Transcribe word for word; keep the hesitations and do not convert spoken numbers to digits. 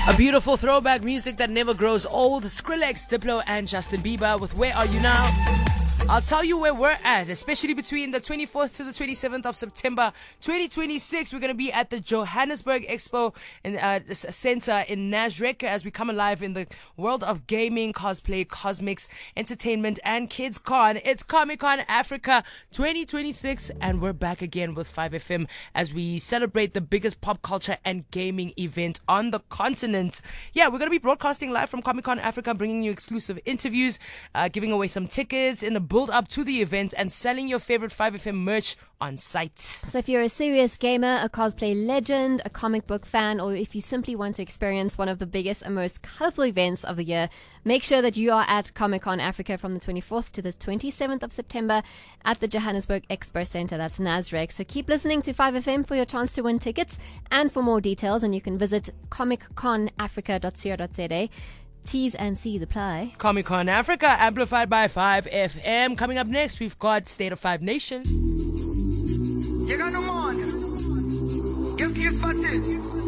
A beautiful throwback music that never grows old. Skrillex, Diplo, and Justin Bieber with Where Are You Now? I'll tell you where we're at, especially between the twenty-fourth to the twenty-seventh of September twenty twenty-six. We're going to be at the Johannesburg Expo in, uh, Center in Nasrec as we come alive in the world of gaming, cosplay, cosmics, entertainment, and Kids Con. It's Comic Con Africa twenty twenty-six, and we're back again with five F M as we celebrate the biggest pop culture and gaming event on the continent. Yeah, we're going to be broadcasting live from Comic Con Africa, bringing you exclusive interviews, uh, giving away some tickets in the build up to the event, and selling your favorite five F M merch on site. So if you're a serious gamer, a cosplay legend, a comic book fan, or if you simply want to experience one of the biggest and most colorful events of the year, make sure that you are at Comic Con Africa from the twenty-fourth to the twenty-seventh of September at the Johannesburg Expo Center. That's Nasrec. So keep listening to five F M for your chance to win tickets and for more details, and you can visit comic con africa dot co dot za. T's and C's apply. Comic Con Africa, amplified by five F M. Coming up next, we've got State of Five Nation. You got no more. Yes, yes, that's it.